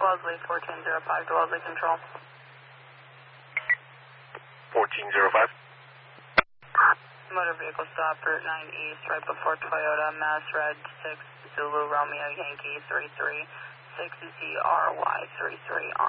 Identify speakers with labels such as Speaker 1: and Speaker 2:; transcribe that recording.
Speaker 1: Wellesley 1405 to Wellesley Control.
Speaker 2: 1405.
Speaker 1: Motor vehicle stop Route 9 East right before Toyota, Mass Red 6 Zulu Romeo Yankee 33 6ZRY 33